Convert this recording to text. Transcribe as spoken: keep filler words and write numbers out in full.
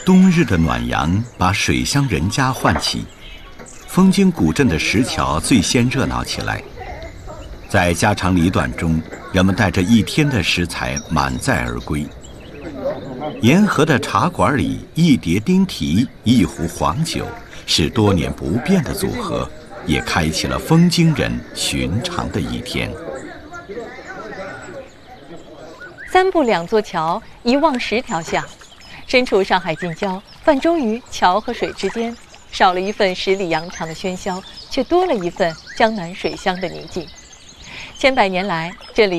冬日的暖阳把水乡人家唤起，枫泾古镇的石桥最先热闹起来。在家长里短中，人们带着一天的食材满载而归。沿河的茶馆里，一碟丁蹄，一壶黄酒，是多年不变的组合，也开启了枫泾人寻常的一天。 三步两座桥，一望十条巷。身处上海近郊，泛舟于桥和水之间，少了一份十里洋场的喧嚣，却多了一份江南水乡的宁静。千百年来，这里